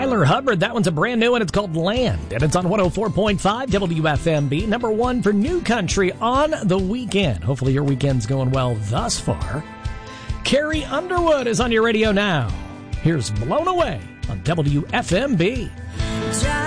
Tyler Hubbard. That one's a brand new one. It's called Land, and it's on 104.5 WFMB. Number one for New Country on the weekend. Hopefully your weekend's going well thus far. Carrie Underwood is on your radio now. Here's Blown Away on WFMB.